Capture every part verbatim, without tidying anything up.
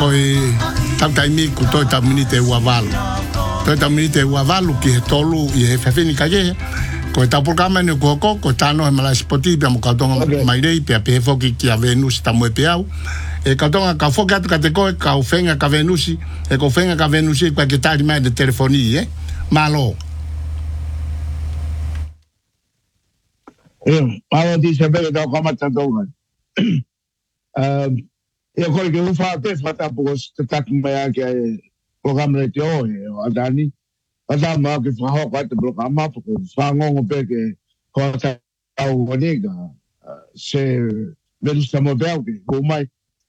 koi tautaimi ku toi tamini te uavalu. Toi tamini te uavalu ki he tolu i he whawhini ka ye. Ko e tapurkama ni koko, ko tano he malai spoti pia mo kautonga mairei pia pe he foki ki a Venusi tamu e pe au. E kautonga ka foki atu ka te koe, ka ufenga ka Venusi, e ka ufenga ka Venusi kwa ke tari mai de telefoni, eh? Malo. Eh, malo di se vele tau kamata tonga. E koe ke ufa te fata pos te taki mai a ke programa le te oe, o adani. Ada ma ke whaho kwa te programa po ko whangongo pe ke ko ta au wanega se veru sa mo bel ke ko mai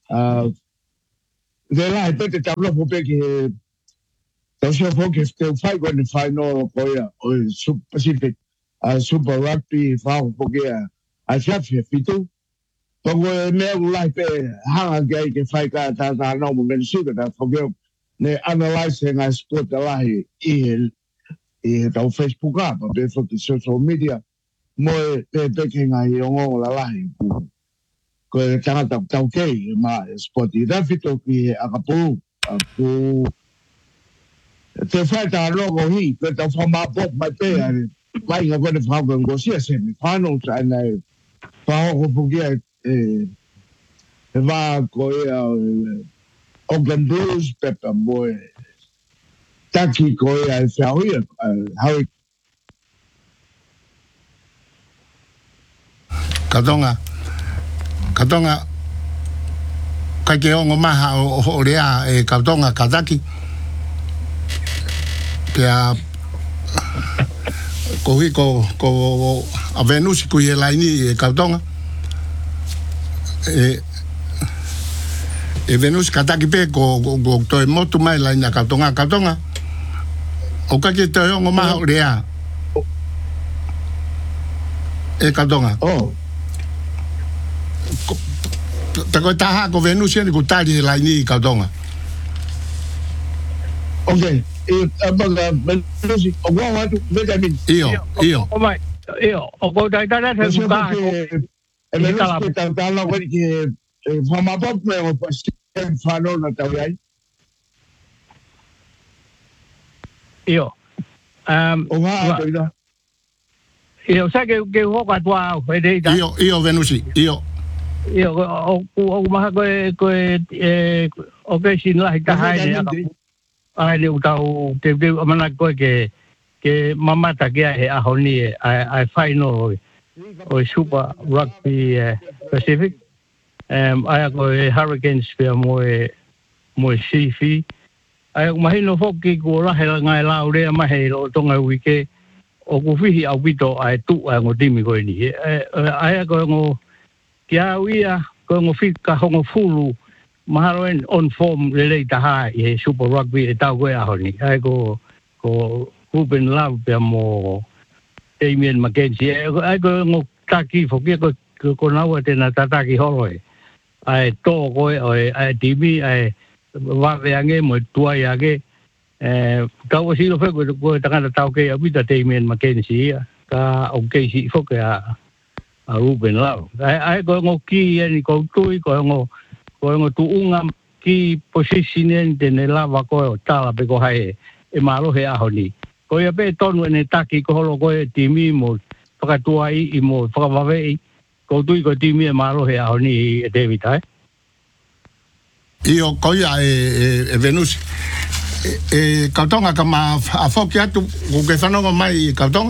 de la pe te tablo po pe ke tau se fo ke te fai ko ni final ko ya o Super Pacific Super Rugby whaho po ke a chafi fitu po ko me lai pe hanga ke ke fai ka ta ta no mo men su ka fo ke ne analyzing a sport la i e tau Facebook a pa pe fo ki social media mo pe pe ke ngai ongo la la ko e tanga tau tau kei ma sport i da fito ki a kapu a pu te fai ta logo hi pe tau fa ma pop mai pe a mai nga ko ne fa ko ngo sia se mi fa no tra na fa ho pu ki e e va ko e Auckland Blues pepa mo e taki ko e a fa hui how Katonga Katonga ka ke ongo maha o o rea e Katonga Kataki ke a ko hi ko ko a Venusi ku ye laini e Katonga e e Venusi Kataki pe ko ko to e motu mai laina Katonga Katonga o ka ke te ongo maha o rea e Katonga oh ta ko taha ko Venusi ni ko tali laini Katonga okay e abaga Venusi o wa wa vitamin io io o mai io o ko dai dai te su ka e Venusi ta ta la ko ki fa ma pop me o pa fa no na ta ai io um o wa ta io sai che che ho qua tua vedi io io Venusi io io o o ma ko ko e o ke sin la ta hai ne ai le utau te te mana ko ke ke mama ta ke he a honi ai ai final o Super Rugby Pacific um ai ko Hurricanes pe mo mo sifi ai ma hino foki ko la he ngai la ore ma he lo tonga wike o ku fihi au bito ai tu ai ngo timi ko ni ai ko ngo kia wia ko ngo fika hongo fulu maharoen on form lele taha e Super Rugby e tau ko a honi ai ko ko Ruben Love pe mo Damien McKenzie ai ko ngo taki foki ko ko na wa te na tataki horoi ai to ko ai timi ai wa veange mo tua ya ke eh ka o si lo fe ko tanga tau ke a bita Damien McKenzie ka o ke si foki a a Ruben Love ai ai ko ngo ki ni ko tui ko ngo ko ngo tu unga ki position de ne lava ko tala pe ko hai e malo he a honi ko ia pe tonu ne taki ko holo ko e timi mo paka tuai i mo paka vave ko tui ko timi e malo he a honi e David ai io ko ia e e Venusi e Katonga ka ma a foki atu ko ke whanonga mai Katonga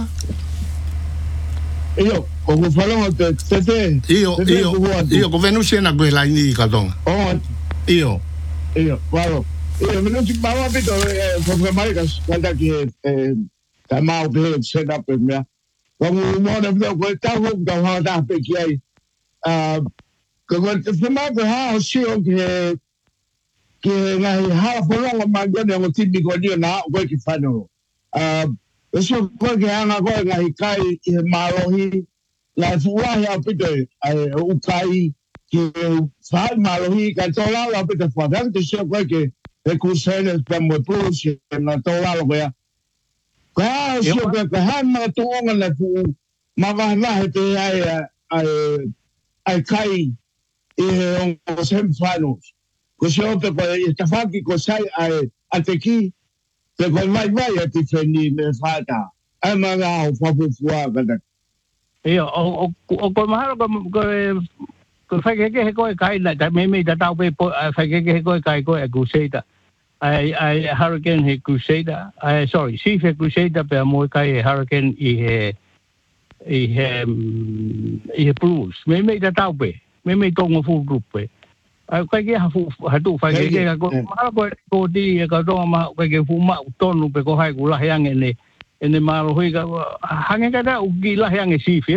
io o ko whanonga te te te io io io ko Venusi na ko laini Katonga oh io io wow io Venusi ma va pito e ko mai ka kanta ki e ta mau pe set up e me ko mo mo na ko ta ho ka ha ta pe ki ai ah ko ko te ma ko ha si o ke ke ngai ha polonga ma gane o tipi ko ni na ko ki fano ah eso ko ke anga ko ngai kai e malohi la fuwa ya pito ai u kai ke fa malohi ka tola la pito fa dan te so ko ke e ku sele pe mo plus na tola lo ya ka so ko ka ha ma to nga na fu ma va na he te ai ai ai kai e on semifinals ko se o pe ko e tafaki ko sai ai a te ki pe ko mai mai e te feni me fata ai manga o fafu fua kada e o o ko mahalo ko ko ko fai ke ke ko kai na ta me me ta tau pe fai ke ke ko kai ko e Crusader ai ai Hurricane he Crusader ai sorry si fe Crusader pe mo kai Hurricane i he i he i he Blues me me ta tau pe me me tongo fu group pe ai kai ke ha fu ha tu fai ke ke ko mahalo ko ko di e ka do ma kai ke fu ma tonu pe ko hai ku la yang ene ene malo hui ka hange ka da ugi la yang e si fe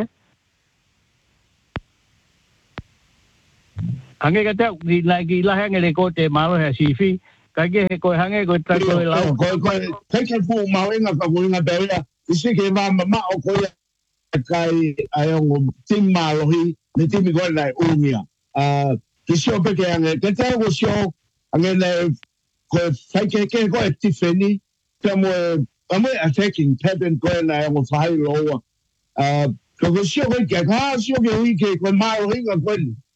hange ka ta ugi la gi la yang e ko te malo he si fe kai ke ko hange ko ta ko la ko ko kai ke fu ma inga ka ko inga be ya isi ke ma ma o ko ya kai ai o tim malo hi ni tim ko la umia a ki sio pe ke ange ke ta ko sio ange le ko fai ke ke ko ti feni te mo amo attacking pattern ko na o fai lo a ko ko sio ke ke ha sio ke wi ke ko malo hi ga ko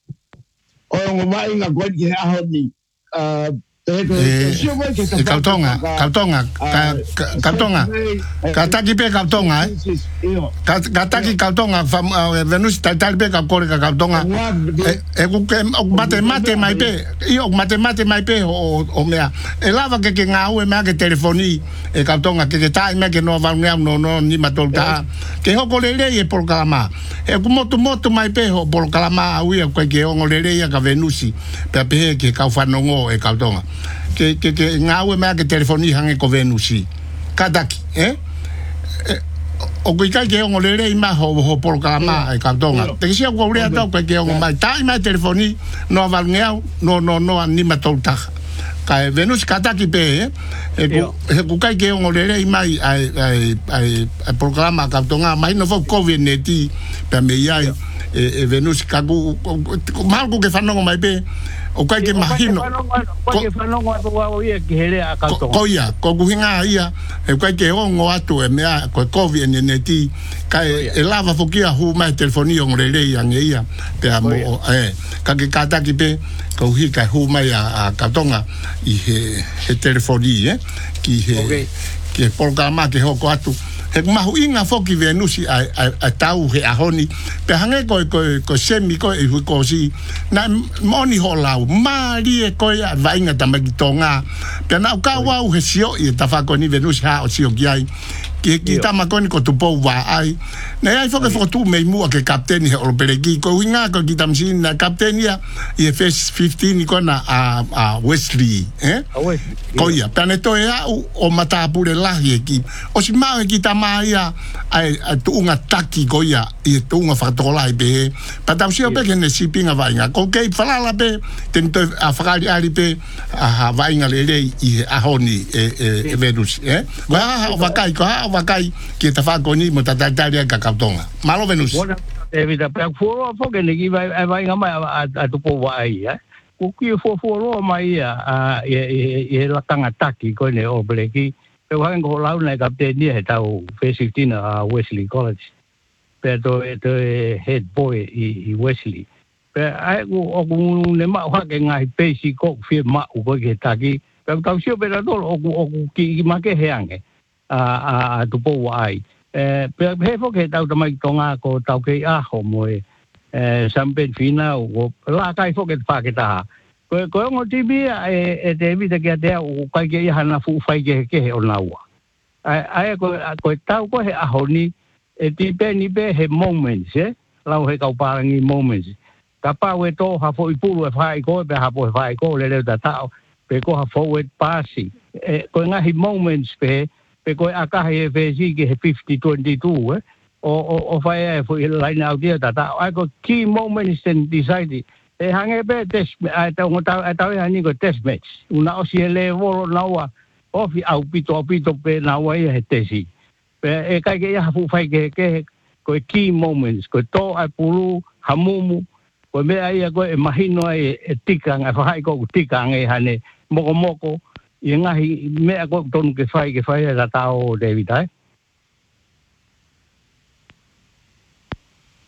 o ngo mai ga ko ke a ho ni a e kautonga kautonga kautonga kataki pe kautonga kataki kautonga venus tatal pe ka kore ka kautonga e ku ke mate mate mai pe io mate mate mai pe o o mea e lava ke ke ngau e mea ke telefoni e kautonga ke ke tai me ke no va no no ni matolta ke ho ko lele e por kalama e ku moto moto mai pe ho por kalama ui ko ke o lele ya ka venusi pe pe ke ka fanongo e kautonga ke ke ke ngau me ke telefoni hange ko venusi kadaki eh o ko kai ke o lele ima ho ho por kalama e kautonga te sia ko le ata ko ke o mai tai mai telefoni no va no no no ni matolta kai venus kadaki pe e ku e ku kai ke o lele ima ai ai ai programa kautonga mai no fo covid neti pe me ia e venus kagu mal ku ke fanongo mai pe o kai ke mahino ko ke fanongo to wa o ia ke hele a kautonga ko ia ko ku hinga ia e kai ke o ngo atu e mea ko covid neti kai e lava fokia hu mai telefoni o lele ia ngia pe amo e ka ke kadaki pe ko hi ka hu mai a kautonga i he telefoni eh ki he ke programa ke ho ko atu he mahu inga foki venusi a a tau he ahoni pe hange ko ko ko semi ko e ko si na moni holau mali e ko ya vainga tamagitonga pe na ka wa u he sio i tafa ko ni venusi ha o sio kiai ki ki tama ko ni ko tu po wa ai na ai foki fotu me mu ke captain he o pelegi ko inga ko ki tamsin na captain ya i fes fifteen ko na a a Wesley eh ko ya pe na to ya o mata pure la ki o si ma ki tama ia ai tu unga taki ko ya i tu unga fatola i be pa ta si o pe ke ne sipinga vainga ko ke fala la pe tento a fagari ali pe a vainga le le i a honi e e venus eh va va kai ko va kai ki ta fa ko ni mo ta ta ya ka kautonga malo venus evita pe fo fo ke ne ki vai vainga mai a tu po wa ai eh ku ki fo fo ro mai a e e la tanga taki ko ne o bleki pe wa ngo lau na kapten ni he tau fifteen a Wesley College pe to to head boy i Wesley pe ai o o ne ma wa ke ngai pe si ko fi ma u ko ke taki pe tau sio pe to o o ki ma ke heange a a tu po ai e pe he fo ke tau mai tonga ko tau ke a ho mo e sampen fina o la kai fo ke fa ke ta ko ko ngo tibi e e te vi te ke te o kai ke hana fu fai ke ke o naua ai ai ko ko tau ko he ahoni e ti pe ni pe he moments eh lau he kau parangi moments ka pa we to ha fo i pulu e fai ko pe ha po fai ko le le ta tau pe ko ha forward passing e ko nga he moments pe pe ko aka he ve si ke fifty twenty-two eh o o o fai e fo i line out dia ta tau ai ko key moments and decided e hange pe test ai ta ngota ai ta ni ko test match una o si le volo naua ofi au pito pito pe naua e tesi pe e kai ke ya fu fai ke ke ko key moments ko to ai pulu hamumu ko me ai ko e mahino ai e tikanga fai ko tikanga e hane moko moko i ngahi me ko ton ke fai ke fai la tao David ai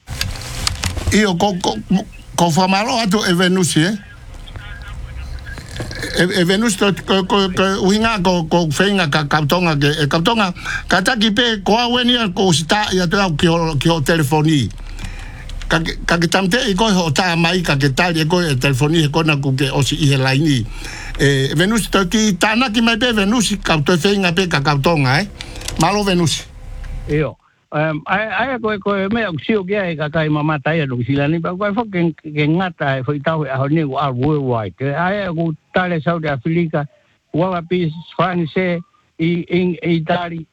io ko ko ko famalo ato e venusi eh e venus to ko ko uhinga ko ko fenga ka kautonga ke kautonga kata ki pe ko aweni ko sta ya to ki ki telefoni ka ka tamte e ko ho ta mai ka ke tal e ko telefoni ko na ku ke o si e laini e venus to ki tana ki mai pe venus ka to fenga pe ka kautonga eh malo venus io Um, ai ai ko ko me sio ke ai ka kai mama tai no silani ba ko fo ke ke ngata foi tau a ni wa worldwide ai ko tale South Africa wa pi France in Italy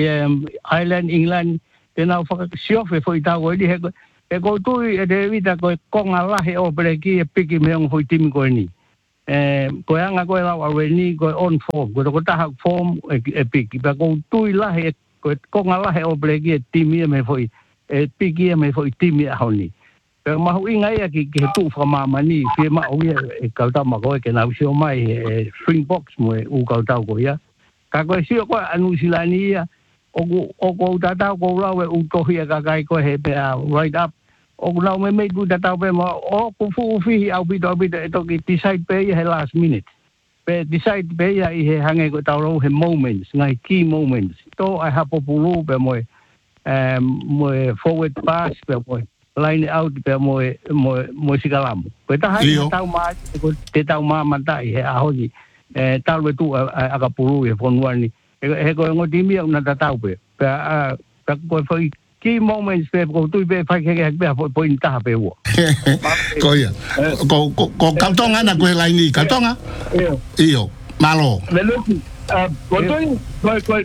Ireland England tena fo sio foi tau ni he e ko tu e de vita ko konga la he o breki e piki me on foi timi ko ni eh ko anga ko la wa ni ko on form ko ko ta form e piki ba ko tu la he ko ko ngala he o breki e timi me foi e piki me foi timi a honi pe ma hu inga ia ki ki tu fa mama ni fi ma o e ka ta ma ko ke na usio mai e string box mo u ka ta ko ia ka ko si ko anu silani ia o o ko ta ta ko la we u to hia ka kai ko he pe right up o la me me du ta ta pe ma o ko fu fi au bi do bi to ki decide pe he last minute pe decide pe ia i he hange ko ta ro he moments ngai key moments to I have populu pe mo um mo forward pass pe mo line out pe mo mo mo sigalam pe ta hai ta ma ko te ta ma mata i he a honi e ta le tu a ka pulu e fon wani e ko ngo dimi na ta ta pe pe a pe ko foi key moments pe ko tu pe fa ke ke pe po inta pe wo ko ia ko ko ka tonga na ko line ka tonga io malo velo a ko tu ko ko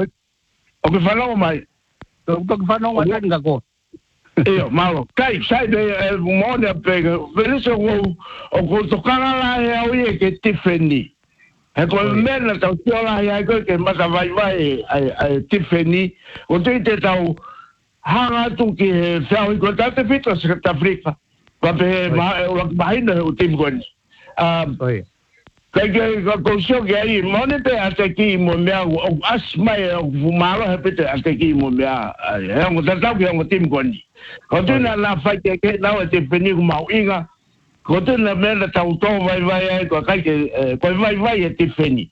o que falou mai o que falou mai nga ko io malo kai sai de mona pega velo so o ko to kala la e o ye ke Tiffany e ko mena ta tiola ya ko ke ma vai vai ai Tiffany o te te tau hanga tu ki fa ko ta te fito se ta Afrika pa pe ma o ba ina o tim gon ah kai ke ko sio ke ai mone te ate ki mo mea o as mai o fumaro he pete ate ki mo mea he mo ta ta ke mo tim gon ko tu na la fa ke ke na o te peni ko mau inga ko tu na me na tau to vai vai ko kai ke ko vai vai e te peni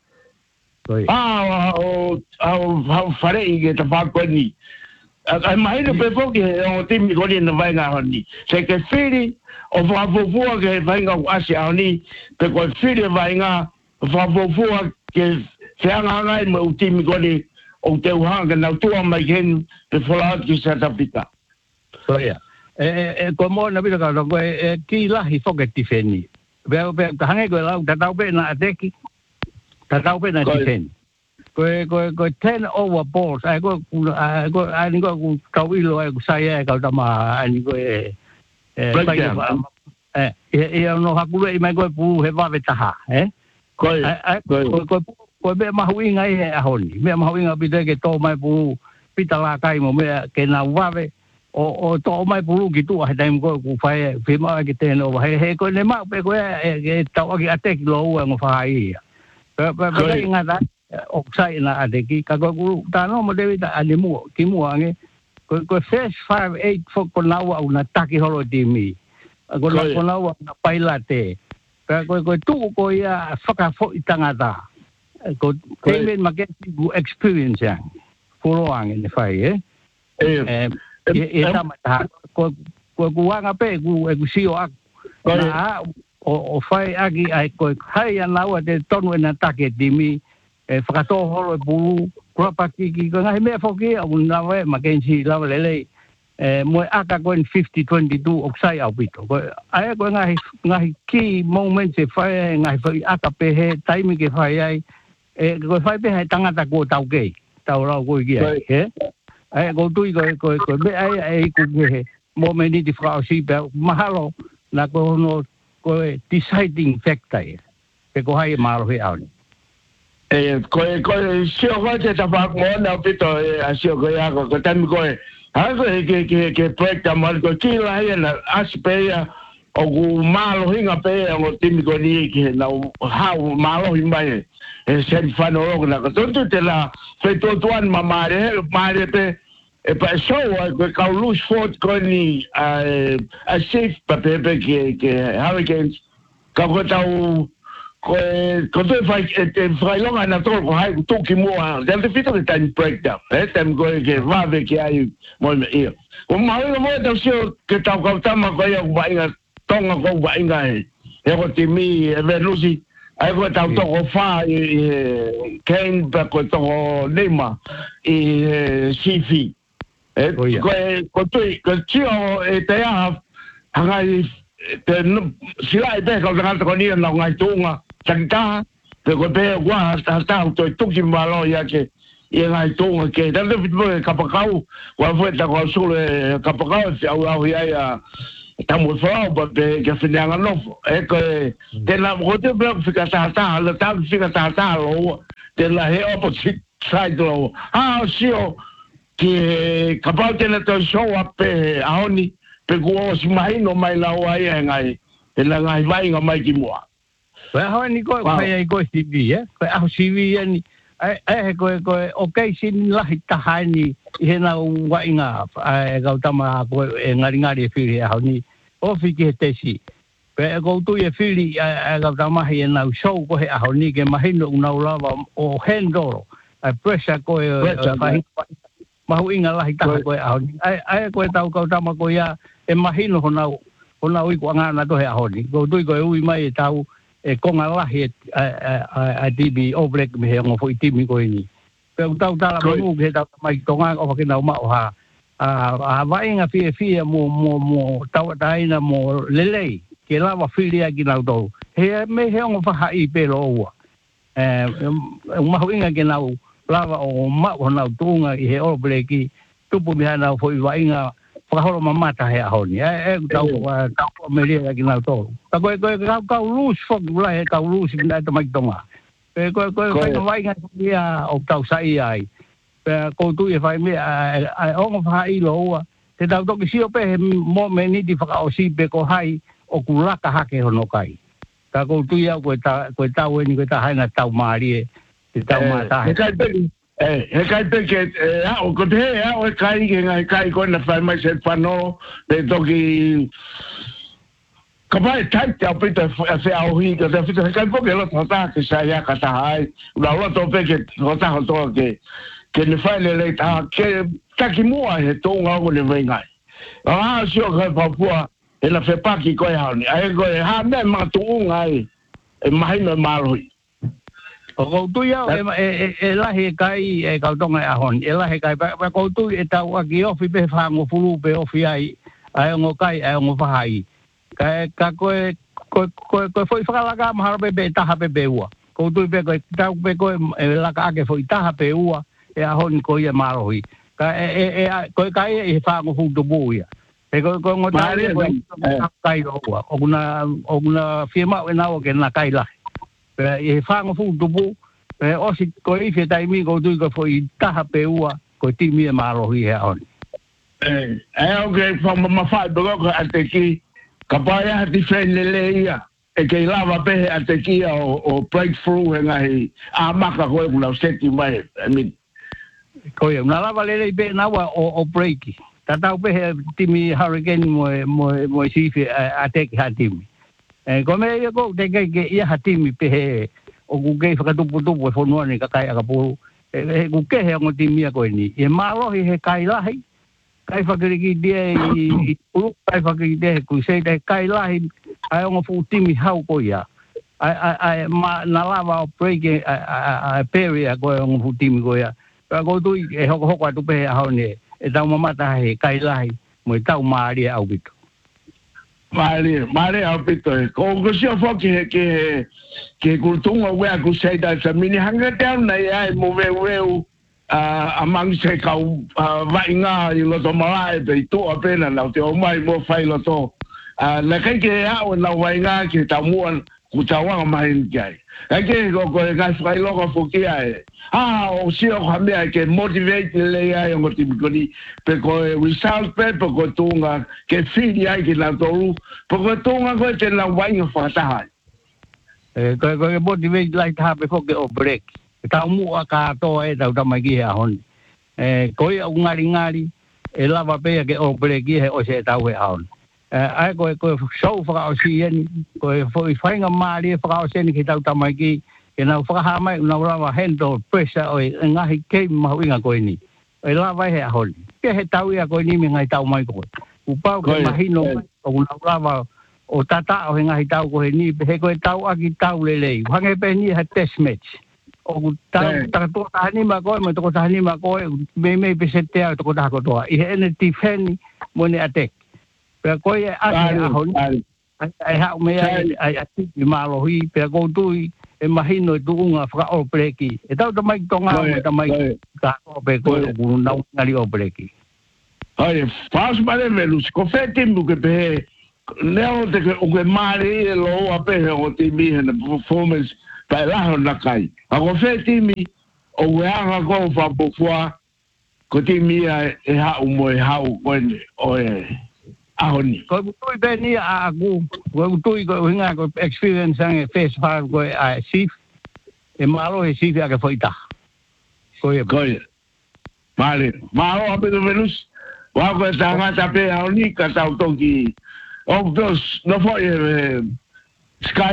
ah o o fare i ke ta fa ko ni ai mai no pe fo ke o tim ko ni na vai nga honi se ke fili o fa fo fo ke vai nga asi ani pe ko fili vai nga fa fo fo ke se nga nga mo tim ko ni o te hanga na tu mai gen pe fola ki South Africa so ya e ko mo na bi ka ko e ki la hi fo ke tifeni be be hanga ko la ta tau pe na ateki ta tau pe na tifeni ko ko ko ten over balls ai ko ko ai ko ka wi lo ai sai ai ka ta ma ai ko e eh e no ha ku i mai ko pu he va veta ha eh ko ko ko ko be ma hui ngai he a honi me ma hui nga bi de ke to mai pu pita la kai mo me ke na va ve o o to mai pu ki tu ha dai ko ku fai fi ma ke te no he he ko ne ma pe ko e ta o ki atek lo ngo fa ai pe pe pe nga da o sai na adeki ka ko ta no mo de ta ani mu ki mu ange ko ko first five eight fo ko na wa una taki holo di mi ko na ko na wa na pailate ka ko ko tu ko ya faka fo itanga da ko temen make experience ya ko ang ni fai eh eh e ta ma ta ko ko ku anga pe ku e ku si o na o fai agi ai ko hai na wa de tonu na taki di mi e whakato holo e pulu, kura paki ki ko ngahi mea whoki, au nawe, ma kensi lawa lele, e moe aka koen fifty twenty-two oksai au pito. Ko aia koe ngahi, ngahi key moments e whae, ngahi whai aka pehe, taimi ke whae ai, e koe whae pehe tangata ko tau kei, tau rau koe ki ai, he? Aia koe tui koe, koe, koe me aia e iku kehe, mo me niti whao si pēo, mahalo, na koe hono, koe deciding factor e, pe ko hai e maro he au ni. Eh, koe koe sio koe te tapak mo na pito a sio koe ako ko tami koe hako ke ke ke projekta mo ko kila ia na aspeya o ku malo hinga pe o timi ko ni ke na ha malo himai e sen fano ro na ko tonto te la fe to tuan mamare mare pe e pa so ko ka lose fort ko ni a a safe pa pe pe ke ke hurricanes ka ko tau ko ko tu fai e fai longa na to ko hai tu ki mo dan te fito ke time breakdown eh tem go ke va ve ke ai mo me e o mai mo da sio ke ta ko ta ma ko ya ba inga tonga ko ba inga e e ko ti mi e ve lusi ai ko ta to ko fa e ken pa ko to lema e sifi e ko ko tu ko tio e te a hangai te sila e te ko ta ko ni na ngai tunga Santa, pero pe gua hasta to tuki malo ya que y en el tunga que tanto fútbol capacao, gua fue ta con solo capacao se au ya ya estamos fuera porque que final no es que de la rote pero fica hasta la ta fica hasta lo de la opposite side lo ah sio que capaz tiene to show up aoni pero si mai no mai la wa ya ngai la ngai vai ngai ki mo Well, how ni ko ko ai ko C V eh ko au C V ni ai ai ko ko okay sin la hita hani he na wa inga ai ga tama ko ngari ngari fi ha ni o fi ke te si pe ko tu ye fi ai ga tama he na show ko he ha ni ke ma he no na la o hendo ai pressure ko ma hu inga la hita ko ai ai ko tau ko tama ko ya e ma he no na ona ui ko nga na to he ha ni ko tu ko ui mai tau e konga lahi a tibi obrek me he ngo foi timi ko ni pe utau tala mo ke ta mai tonga o ke na ma ha a vai nga fi fi mo mo mo tau dai na mo lele ke la wa fi ria ki na do he me he ngo fa i pe lo e ma ho inga ke na lava o ma o na tunga i he obrek ki tupu me na foi vai nga Pahoro mamata he ahoni e tau tau me ria ki na to ta ko ko ka ka lose fog la he ka lose na to mai tonga pe ko ko ko vai nga ia o tau sai ai pe ko tu e vai me ai o fa i lo te tau to ki si o pe mo me ni di fa o si pe ko hai o kulaka hake hono kai ta ko tu ia ko ta ko tau ni ko ta hai na tau mari te tau mata Eh, e kai pe ke a o ko te a o kai ke ngai kai ko na fa mai se fa no de to ki ka vai tai ta pe te se a o hi ke te fi kai po ke lo ta ke sa ya ka ta hai la lo to pe ke lo ta to ke ke ne fa le le ta ke ta ki mo e to nga ko le vai ngai a si o ka pa pu e la fe pa ki ko ha ni ai ko ha me ma tu ngai e mai me malo o ko tu ia e e la he kai e ka tonga a hon e la he kai pa ko tu e ta wa ki ofi pe fa ngo fulu pe ofi ai ai ngo kai ai ngo fa hai ka ka ko ko ko ko foi fa la ka ma pe pe ta ha pe pe wa ko tu pe ko ta pe ko la ka ke foi ta ha pe wa e a hon ko ia ma ro hi ka e e ko kai e fa ngo fu do bu ia e ko ko ngo ta ko kai ro wa o na o na firma e na o ke na kai la e whanga fu tupu e osi ko i fe taimi ko tui ko foi taha pe ua ko timi e marohi he on e e o ke fa ma fa do ko ate ki ka pa ya ti fen le le ia e ke lava pe ate ki o o breakthrough nga hi a maka ko una seti mai I mean ko ia na lava le le pe na wa o o breaki ta ta pe timi hurricane mo mo mo si fe ate ki ha timi e ko me ko te ke ke ia hatimi pe he o ku ke fa tu tu po fo no ni ka kai ka pu e ku ke he ngo timi ko ni e malo he kai la hi kai fa ke ki de i u kai fa ke de ku se de kai la hi ai ngo fu timi hau ko ia ai ai ma na lava break a peria ko ngo fu timi ko ia ka ko tu e ho ho tu pe ha ni e ta ma mata he kai la hi mo ta ma ri au bit Mare, mare au pito. Ko ko si fo ke ke ke kultunga we ku sei da sa mini hanga down na ya mo ve we a amang se ka va inga i lo tomara e pe to apena na te o mai mo fai lo to. A la kai ke a o na wa inga ke ta muan ku ta wa mai ngai. A ke ko ko ga fai lo ko fo ke ai. Ah, o si o kame ke motivate le ya ngo ti bikoni pe ko result pe pe ko tunga ke fili ai ke na toru pe ko tunga ko te na wai fa ta eh ko ko motivate like ta pe ko ke o break ta mu aka to e ta ta mai ki ha hon eh ko i ngari ngari e lava pe ke o break he o se ta we ha hon ai ko ko so fra o sien ko foi fainga mali fra o sien ki tau tamai ki ke na fra ha mai na ra handle pressure o nga hi ke ma winga ko ni e la vai he hol ke he tau ia ko ni me ngai tau mai ko u pau ke mahino o na ra o tata o nga hi tau ko he ni he ko tau aki tau le le hange pe ni ha test match o tau ta to ta ni ma ko me to ta ni ma ko me me pe se te to ko ta ko to i he ne defend mo ne attack pe ko ye a hol ai ha me ai ai ti ma lo hi pe ko tu e mahino tu nga fra o pleki e tau ta mai tonga ta mai ta ko pe ko na ngali o pleki ai faz male velus ko fete mu ke pe leo te o ke mari e lo a pe o te mi na performance pa la na kai a ko fete mi o we a ko fa po fwa ko te mi e ha o mo e ha o o e ahoni ko tu be ni a ku ko tu ko hinga ko experience ang face five ko a sif e malo e sif a ke foita ko e ko e vale malo a pe velus wa ko ta nga ta pe ahoni ka ta to ki o dos no foi Sky